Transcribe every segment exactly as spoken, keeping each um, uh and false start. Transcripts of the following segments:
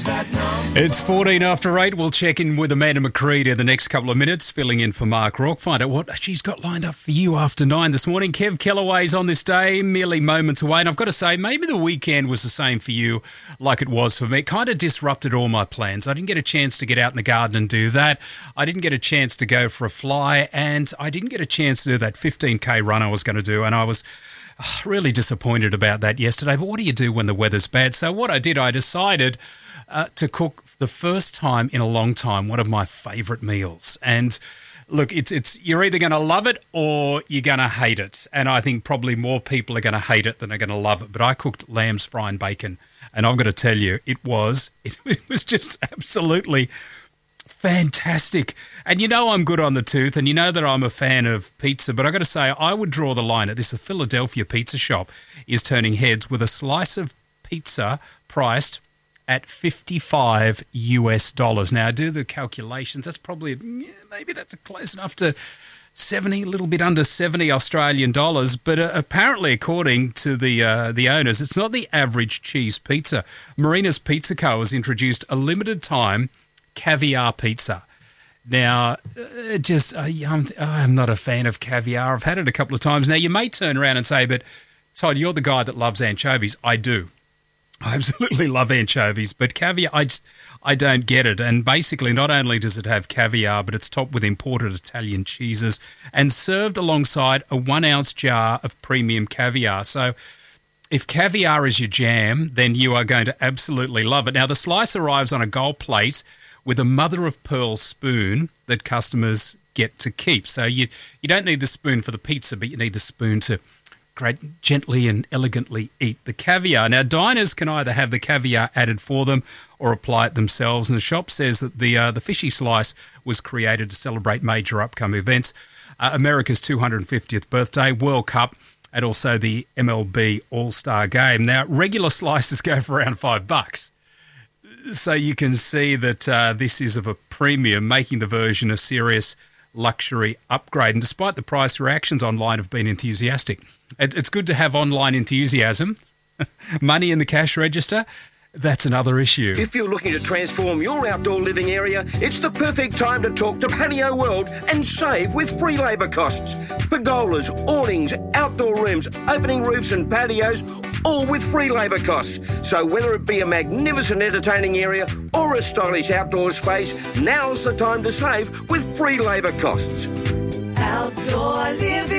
It's fourteen after eight. We'll check in with Amanda McCready in the next couple of minutes, filling in for Mark Rourke. Find out what she's got lined up for you after nine this morning. Kev Kellaway's on this day, merely moments away. And I've got to say, maybe the weekend was the same for you like it was for me. It kind of disrupted all my plans. I didn't get a chance to get out in the garden and do that. I didn't get a chance to go for a fly. And I didn't get a chance to do that fifteen K run I was going to do. And I was really disappointed about that yesterday. But what do you do when the weather's bad? So what I did, I decided uh, to cook for the first time in a long time one of my favourite meals. And look, it's it's you're either going to love it or you're going to hate it. And I think probably more people are going to hate it than are going to love it. But I cooked lamb's fry and bacon, and I've got to tell you, it was it, it was just absolutely fantastic. And you know I'm good on the tooth, and you know that I'm a fan of pizza, but I've got to say I would draw the line at this. A Philadelphia pizza shop is turning heads with a slice of pizza priced at fifty-five US dollars. Now, I do the calculations. That's probably, yeah, maybe that's close enough to seventy, a little bit under seventy Australian dollars. But uh, apparently, according to the uh, the owners, it's not the average cheese pizza. Marina's Pizza Co. has introduced a limited time caviar pizza. Now, uh, just uh, I'm, I'm not a fan of caviar. I've had it a couple of times. Now, you may turn around and say, but Todd, you're the guy that loves anchovies. I do. I absolutely love anchovies, but caviar, I just, I don't get it. And basically, not only does it have caviar, but it's topped with imported Italian cheeses and served alongside a one-ounce jar of premium caviar. So if caviar is your jam, then you are going to absolutely love it. Now, the slice arrives on a gold plate with a mother-of-pearl spoon that customers get to keep. So you, you don't need the spoon for the pizza, but you need the spoon to great, gently and elegantly eat the caviar. Now, diners can either have the caviar added for them or apply it themselves. And the shop says that the uh, the fishy slice was created to celebrate major upcoming events, uh, America's two hundred fiftieth birthday, World Cup, and also the M L B All-Star Game. Now, regular slices go for around five bucks. So you can see that uh, this is of a premium, making the version a serious luxury upgrade. And despite the price, reactions online have been enthusiastic. It's good to have online enthusiasm. Money in the cash register, that's another issue. If you're looking to transform your outdoor living area, it's the perfect time to talk to Patio World and save with free labour costs. Pergolas, awnings, outdoor rooms, opening roofs and patios, all with free labour costs. So whether it be a magnificent entertaining area or a stylish outdoor space, now's the time to save with free labour costs. Outdoor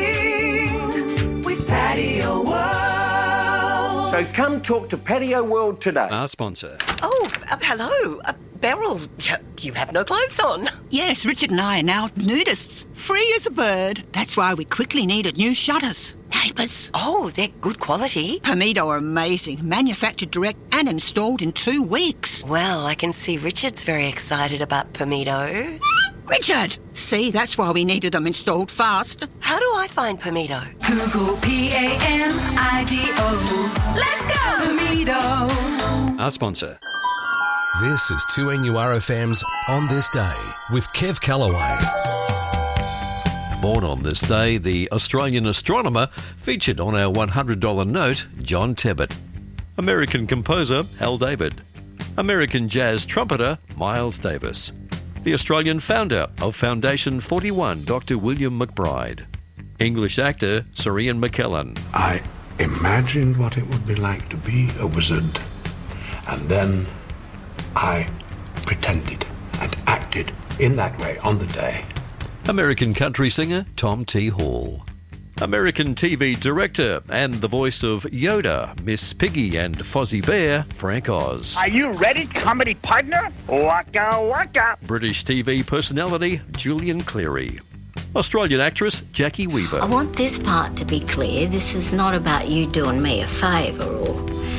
living with Patio World. So come talk to Patio World today. Our sponsor. Oh, uh, hello. Uh, Beryl, you have no clothes on. Yes, Richard and I are now nudists. Free as a bird. That's why we quickly needed new shutters. Neighbours. Oh, they're good quality. Permido are amazing. Manufactured direct and installed in two weeks. Well, I can see Richard's very excited about Permido. Richard! See, that's why we needed them installed fast. How do I find Permido? Google P A M I D O. Let's go! Permido. Our sponsor. This is two N U R F M's On This Day with Kev Kellaway. Born on this day, the Australian astronomer featured on our one hundred dollars note, John Tebbit. American composer, Hal David. American jazz trumpeter, Miles Davis. The Australian founder of Foundation forty-one, Doctor William McBride. English actor, Sir Ian McKellen. I imagined what it would be like to be a wizard, and then I pretended and acted in that way on the day. American country singer, Tom T. Hall. American T V director and the voice of Yoda, Miss Piggy and Fozzie Bear, Frank Oz. Are you ready, comedy partner? Waka waka. British T V personality, Julian Cleary. Australian actress, Jackie Weaver. I want this part to be clear. This is not about you doing me a favour or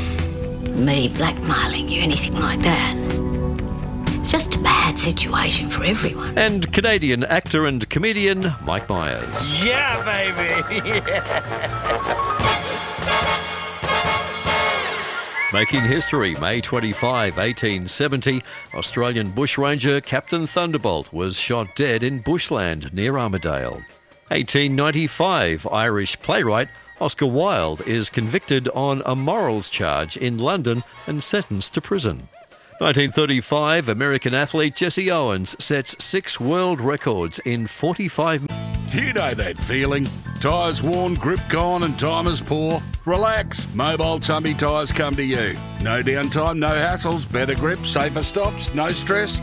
me blackmailing you, anything like that. It's just a bad situation for everyone. And Canadian actor and comedian, Mike Myers. Yeah, baby! Making history, May twenty-fifth, eighteen seventy, Australian bushranger Captain Thunderbolt was shot dead in bushland near Armidale. eighteen ninety-five, Irish playwright Oscar Wilde is convicted on a morals charge in London and sentenced to prison. nineteen thirty-five, American athlete Jesse Owens sets six world records in forty-five minutes. You know that feeling. Tyres worn, grip gone and time is poor. Relax. Mobile Tumby Tyres come to you. No downtime, no hassles, better grip, safer stops, no stress.